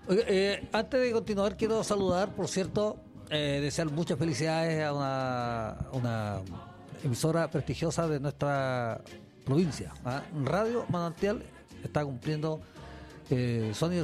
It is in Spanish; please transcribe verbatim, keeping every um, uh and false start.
Oiga, eh, antes de continuar, quiero saludar, por cierto, eh, desear muchas felicidades a una, una emisora prestigiosa de nuestra provincia. ¿Ah? Radio Manantial está cumpliendo eh, su aniversario